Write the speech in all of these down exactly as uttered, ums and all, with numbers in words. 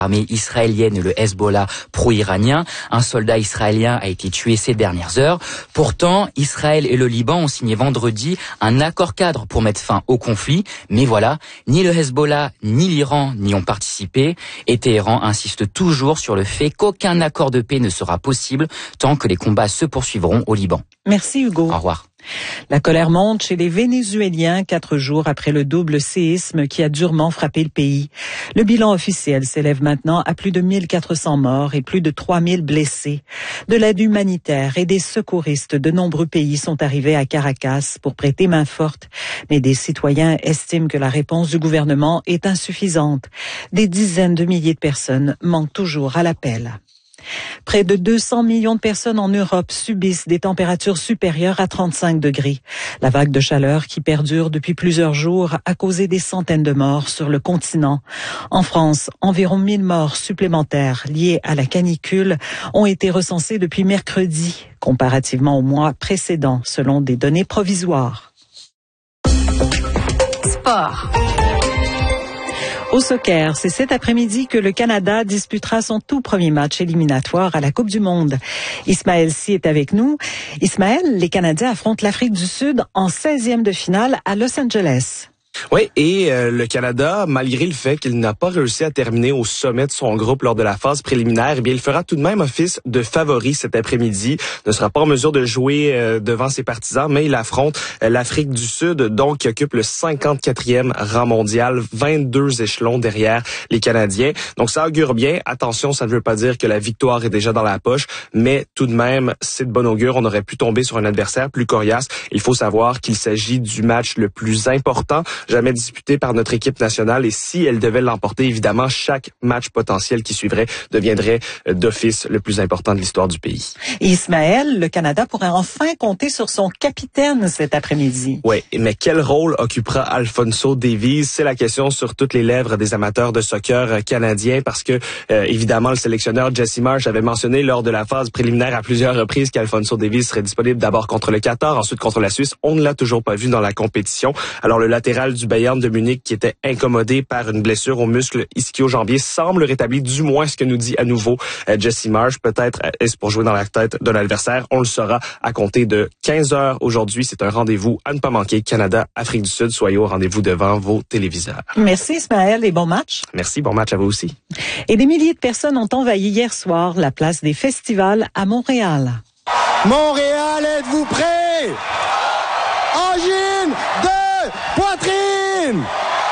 L'armée israélienne et le Hezbollah pro-iranien. Un soldat israélien a été tué ces dernières heures. Pourtant, Israël et le Liban ont signé vendredi un accord cadre pour mettre fin au conflit. Mais voilà, ni le Hezbollah ni l'Iran n'y ont participé. Et Téhéran insiste toujours sur le fait qu'aucun accord de paix ne sera possible tant que les combats se poursuivront au Liban. Merci Hugo. Au revoir. La colère monte chez les Vénézuéliens quatre jours après le double séisme qui a durement frappé le pays. Le bilan officiel s'élève maintenant à plus de mille quatre cents morts et plus de trois mille blessés. De l'aide humanitaire et des secouristes de nombreux pays sont arrivés à Caracas pour prêter main forte. Mais des citoyens estiment que la réponse du gouvernement est insuffisante. Des dizaines de milliers de personnes manquent toujours à l'appel. Près de deux cents millions de personnes en Europe subissent des températures supérieures à trente-cinq degrés. La vague de chaleur qui perdure depuis plusieurs jours a causé des centaines de morts sur le continent. En France, environ mille morts supplémentaires liées à la canicule ont été recensées depuis mercredi, comparativement au mois précédent, selon des données provisoires. Sport. Au soccer, c'est cet après-midi que le Canada disputera son tout premier match éliminatoire à la Coupe du Monde. Ismaël Sy est avec nous. Ismaël, les Canadiens affrontent l'Afrique du Sud en seizième de finale à Los Angeles. Oui, et euh, le Canada, malgré le fait qu'il n'a pas réussi à terminer au sommet de son groupe lors de la phase préliminaire, eh bien, il fera tout de même office de favori cet après-midi. Ne sera pas en mesure de jouer euh, devant ses partisans, mais il affronte euh, l'Afrique du Sud, donc qui occupe le cinquante-quatrième rang mondial, vingt-deux échelons derrière les Canadiens. Donc ça augure bien. Attention, ça ne veut pas dire que la victoire est déjà dans la poche, mais tout de même, c'est de bon augure. On aurait pu tomber sur un adversaire plus coriace. Il faut savoir qu'il s'agit du match le plus important jamais disputé par notre équipe nationale, et si elle devait l'emporter, évidemment, chaque match potentiel qui suivrait deviendrait d'office le plus important de l'histoire du pays. Et Ismaël, le Canada pourrait enfin compter sur son capitaine cet après-midi. Oui, mais quel rôle occupera Alphonso Davies? C'est la question sur toutes les lèvres des amateurs de soccer canadiens, parce que, euh, évidemment, le sélectionneur Jesse Marsch avait mentionné lors de la phase préliminaire à plusieurs reprises qu'Alphonso Davies serait disponible d'abord contre le Qatar, ensuite contre la Suisse. On ne l'a toujours pas vu dans la compétition. Alors, le latéral du Bayern de Munich, qui était incommodé par une blessure au muscle ischio-jambier, semble rétabli, du moins ce que nous dit à nouveau euh, Jesse Marsch. Peut-être est-ce pour jouer dans la tête de l'adversaire. On le saura à compter de quinze heures aujourd'hui. C'est un rendez-vous à ne pas manquer. Canada-Afrique du Sud. Soyez au rendez-vous devant vos téléviseurs. Merci Ismaël et bon match. Merci, bon match à vous aussi. Et des milliers de personnes ont envahi hier soir la place des festivals à Montréal. Montréal, êtes-vous prêts? Angine de poitrine!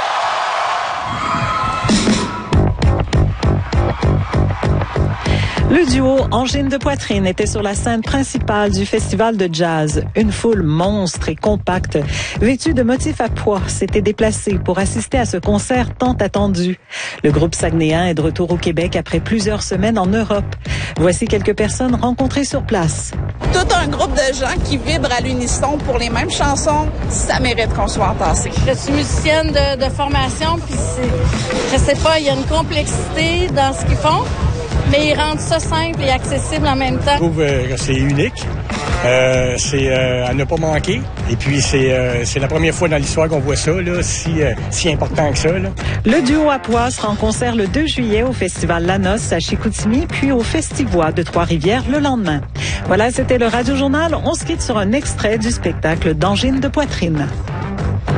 Le duo Angine de poitrine était sur la scène principale du festival de jazz. Une foule monstre et compacte, vêtue de motifs à pois, s'était déplacée pour assister à ce concert tant attendu. Le groupe saguenéen est de retour au Québec après plusieurs semaines en Europe. Voici quelques personnes rencontrées sur place. Tout un groupe de gens qui vibrent à l'unisson pour les mêmes chansons, ça mérite qu'on soit entassé. Je suis musicienne de, de formation, puis c'est, je sais pas, il y a une complexité dans ce qu'ils font, mais ils rendent ça simple et accessible en même temps. Je trouve que c'est unique, euh, c'est euh, à ne pas manquer, et puis c'est euh, c'est la première fois dans l'histoire qu'on voit ça, là, si, euh, si important que ça. Là. Le duo à pois sera en concert le deux juillet au festival La Noce à Chicoutimi, puis au Festivois de Trois-Rivières le lendemain. Voilà, c'était le Radio Journal. On se quitte sur un extrait du spectacle d'Angine de poitrine.